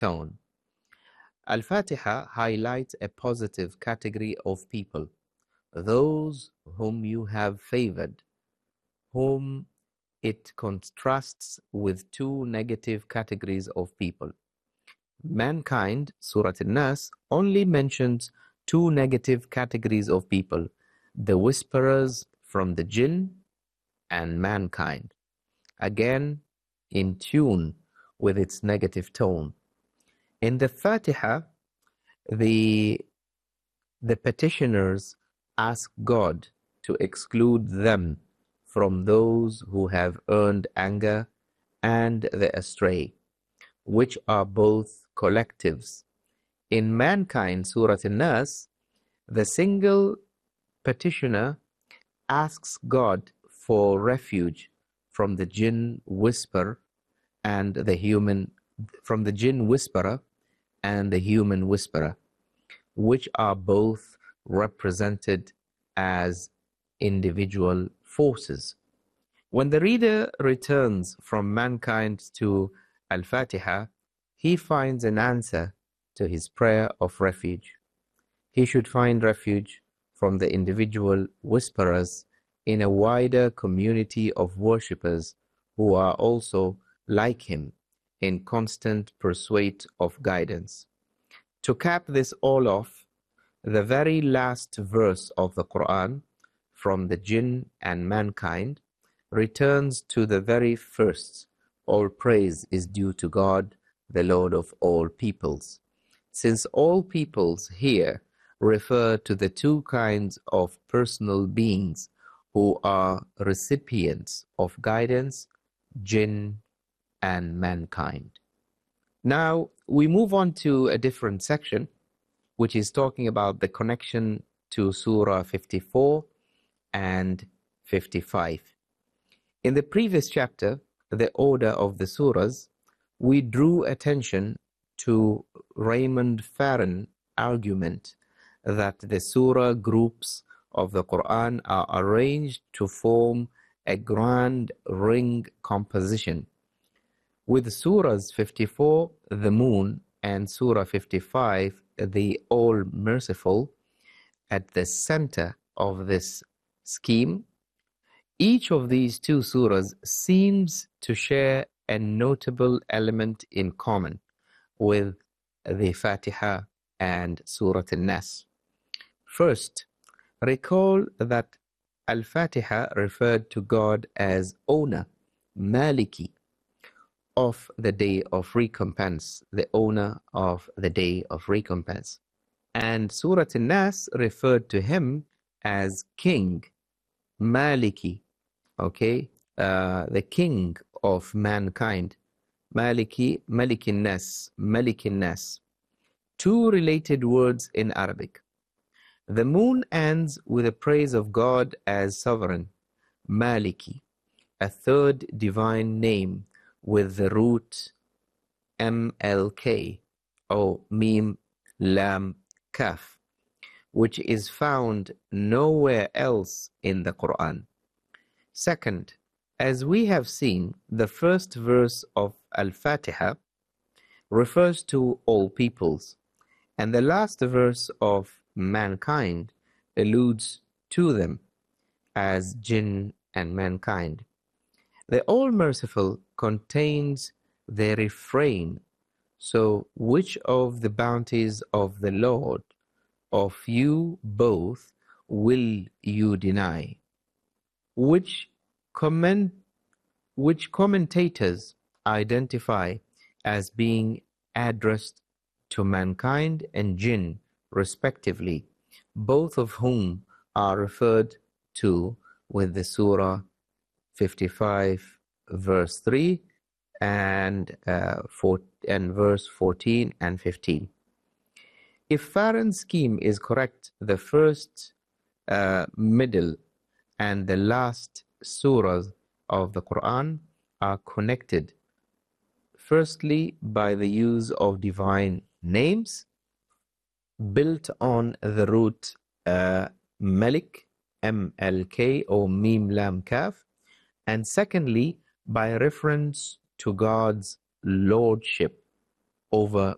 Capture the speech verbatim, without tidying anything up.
tone. Al-Fatiha highlights a positive category of people, those whom you have favored, whom it contrasts with two negative categories of people. Mankind, Surah An-Nas, only mentions two negative categories of people, the whisperers from the jinn and mankind, again in tune with its negative tone. In the Fatiha, the, the petitioners ask God to exclude them from those who have earned anger and the astray, which are both collectives. In mankind, Surah An-Nas, the single petitioner asks God for refuge from the jinn whisper and the human from the jinn whisperer and the human whisperer, which are both represented as individual forces. When the reader returns from mankind to Al-Fatiha, he finds an answer to his prayer of refuge. He should find refuge from the individual whisperers in a wider community of worshippers who are also like him in constant pursuit of guidance. To cap this all off, the very last verse of the Quran, from the jinn and mankind, returns to the very first. All praise is due to God, the Lord of all peoples. Since all peoples here refer to the two kinds of personal beings who are recipients of guidance, jinn and mankind. Now we move on to a different section, which is talking about the connection to Surah fifty-four and fifty-five. In the previous chapter, the order of the surahs, we drew attention to Raymond Farron argument that the surah groups of the Quran are arranged to form a grand ring composition, with surahs fifty-four, the moon, and surah fifty-five, the all-merciful, at the center of this scheme. Each of these two surahs seems to share a notable element in common with the Fatiha and Surah An-Nas. First, recall that Al-Fatiha referred to God as owner, Maliki, of the day of recompense, the owner of the day of recompense. And Surah An-Nas referred to him as king, Maliki, okay, uh, the king of mankind, Maliki, Malikin Nas, Malikin Nas. Two related words in Arabic. The moon ends with the praise of God as sovereign, Maliki, a third divine name with the root M L K or Mim Lam Kaf, which is found nowhere else in the Quran. Second, as we have seen, the first verse of Al-Fatiha refers to all peoples, and the last verse of mankind alludes to them as jinn and mankind. The All-Merciful contains the refrain, so which of the bounties of the Lord of you both will you deny? Which comment, which commentators identify as being addressed to mankind and jinn respectively, both of whom are referred to with the surah fifty-five verse three and uh, four, and verse fourteen and fifteen. If Farron's scheme is correct, the first, uh, middle and the last surahs of the Quran are connected, firstly by the use of divine names built on the root uh, Malik, M L K or Mim Lam Kaf, and secondly by reference to God's lordship over